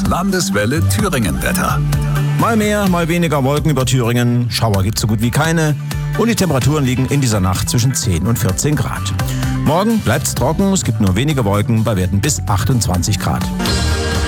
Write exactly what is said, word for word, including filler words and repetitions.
Landeswelle Thüringen-Wetter. Mal mehr, mal weniger Wolken über Thüringen. Schauer gibt es so gut wie keine. Und die Temperaturen liegen in dieser Nacht zwischen zehn und vierzehn Grad. Morgen bleibt es trocken, es gibt nur wenige Wolken bei Werten bis achtundzwanzig Grad.